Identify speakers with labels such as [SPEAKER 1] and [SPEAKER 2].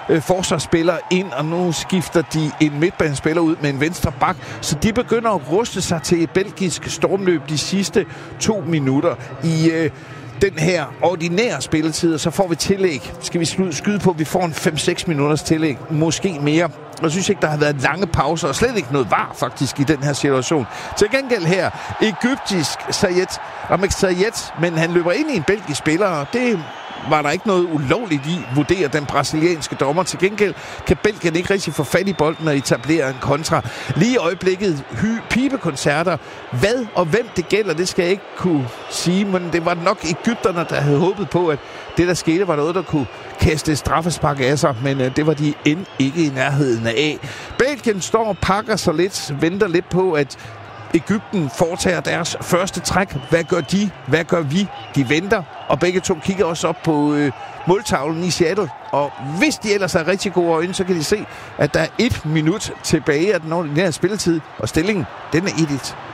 [SPEAKER 1] forsvarsspillere ind, og nu skifter de en midtbanespiller ud med en venstre bak, så de begynder at ruste sig til et belgisk stormløb de sidste 2 minutter i den her ordinære spilletid, og så får vi tillæg. Skal vi skyde på, at vi får en 5-6 minutters tillæg, måske mere. Jeg synes ikke, der har været lange pauser, og slet ikke noget var faktisk i den her situation. Til gengæld her, egyptisk Ahmed Sayed, men han løber ind i en belgisk spiller, og det var der ikke noget ulovligt i, vurderer den brasilianske dommer. Til gengæld kan Belgien ikke rigtig få fat i bolden og etablere en kontra. Lige i øjeblikket pibekoncerter. Hvad og hvem det gælder, det skal jeg ikke kunne sige, men det var nok egypterne, der havde håbet på, at det, der skete, var noget, der kunne kaste straffespark af sig, men det var de end ikke i nærheden af. Belgien står og pakker sig lidt, venter lidt på, at Egypten foretager deres første træk. Hvad gør de? Hvad gør vi? De venter, og begge to kigger også op på måltavlen i Seattle. Og hvis de ellers har rigtig gode øjne, så kan de se, at der er 1 minut tilbage af den ordinære spilletid, og stillingen, den er 1-1.